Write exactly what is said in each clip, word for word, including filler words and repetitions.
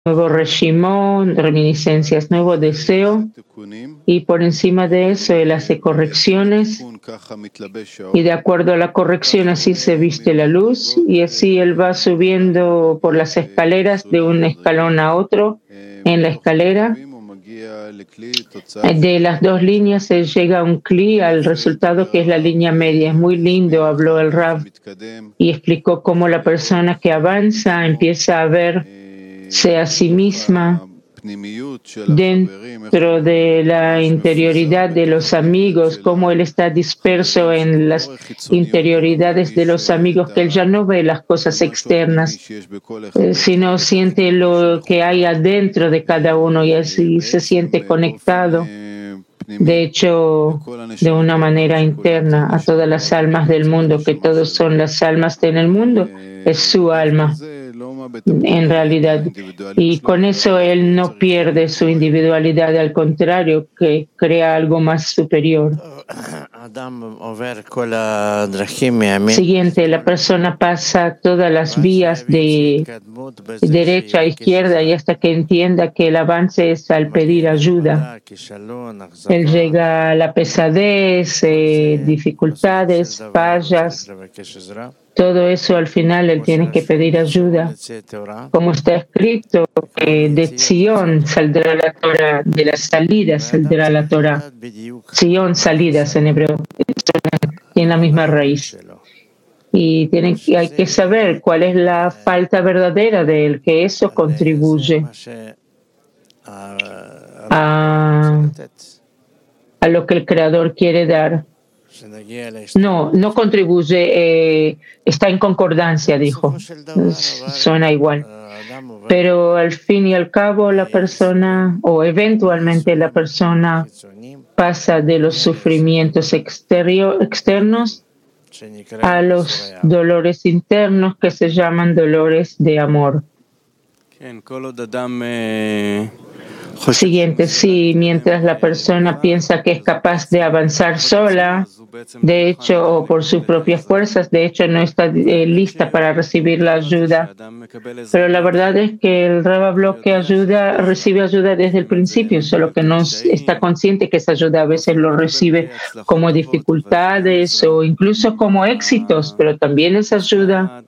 nuevo régimen, reminiscencias, nuevo deseo, y por encima de eso él hace correcciones, y de acuerdo a la corrección así se viste la luz, y así él va subiendo por las escaleras de un escalón a otro en la escalera. De las dos líneas él llega a un cli, al resultado que es la línea media. Es muy lindo, habló el Rav, y explicó cómo la persona que avanza empieza a verse a sí misma dentro de la interioridad de los amigos, cómo él está disperso en las interioridades de los amigos, que él ya no ve las cosas externas, eh, sino siente lo que hay adentro de cada uno y así se siente conectado, de hecho, de una manera interna a todas las almas del mundo, que todos son las almas en el mundo, es su alma en realidad, y con eso él no pierde su individualidad, al contrario, que crea algo más superior. Siguiente, la persona pasa todas las vías de derecha a izquierda y hasta que entienda que el avance es al pedir ayuda. Él llega a la pesadez, eh, dificultades, fallas. Todo eso al final él tiene que pedir ayuda. Como está escrito, que de Zion saldrá la Torah, de la salida saldrá la Torah. Zion, salidas en hebreo, tiene la misma raíz. Y tienen, hay que saber cuál es la falta verdadera de él, que eso contribuye a, a lo que el Creador quiere dar. No, no contribuye, eh, está en concordancia, dijo. Suena igual. Pero al fin y al cabo la persona, o eventualmente la persona, pasa de los sufrimientos exterior, externos a los dolores internos que se llaman dolores de amor. Siguiente, sí, mientras la persona piensa que es capaz de avanzar sola, de hecho, o por sus propias fuerzas, de hecho no está eh, lista para recibir la ayuda. Pero la verdad es que el Rav habló que ayuda, recibe ayuda desde el principio, solo que no está consciente que esa ayuda a veces lo recibe como dificultades o incluso como éxitos, pero también esa ayuda.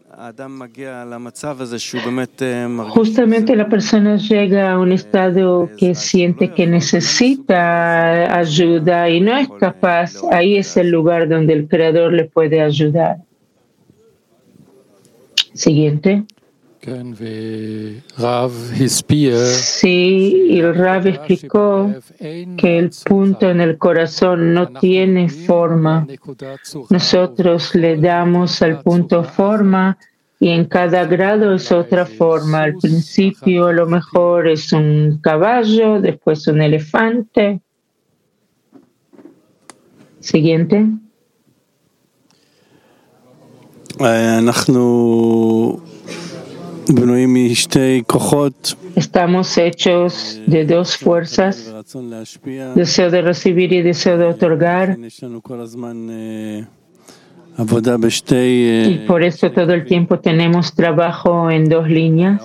Justamente la persona llega a un estado que siente que necesita ayuda y no es capaz. Ahí es el lugar donde el Creador le puede ayudar. Siguiente. Sí, y el Rav explicó que el punto en el corazón no tiene forma. Nosotros le damos al punto forma y en cada grado es otra forma. Al principio a lo mejor es un caballo, después un elefante. Siguiente. Estamos hechos de dos fuerzas, deseo de recibir y deseo de otorgar. Y por eso todo el tiempo tenemos trabajo en dos líneas.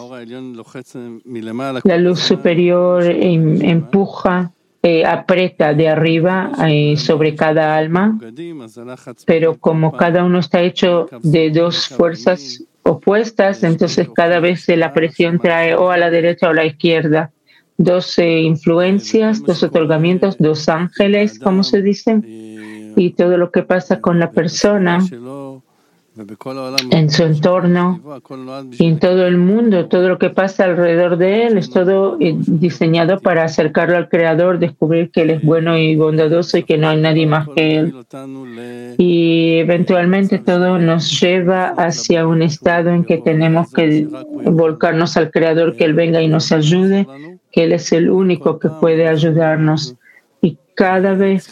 La luz superior em, empuja, eh, aprieta de arriba eh, sobre cada alma, pero como cada uno está hecho de dos fuerzas opuestas, entonces cada vez la presión trae o a la derecha o a la izquierda. Dos eh, influencias, dos otorgamientos, dos ángeles, como se dice. Y todo lo que pasa con la persona en su entorno y en todo el mundo, todo lo que pasa alrededor de él, es todo diseñado para acercarlo al Creador, descubrir que Él es bueno y bondadoso y que no hay nadie más que Él. Y eventualmente todo nos lleva hacia un estado en que tenemos que volcarnos al Creador, que Él venga y nos ayude, que Él es el único que puede ayudarnos. Y cada vez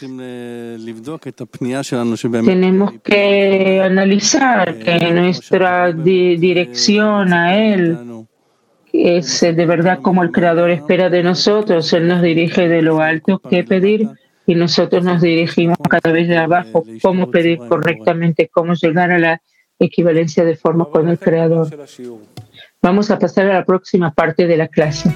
tenemos que analizar que nuestra di- dirección a Él es de verdad como el Creador espera de nosotros. Él nos dirige de lo alto qué pedir y nosotros nos dirigimos cada vez de abajo cómo pedir correctamente, cómo llegar a la equivalencia de forma con el Creador. Vamos a pasar a la próxima parte de la clase.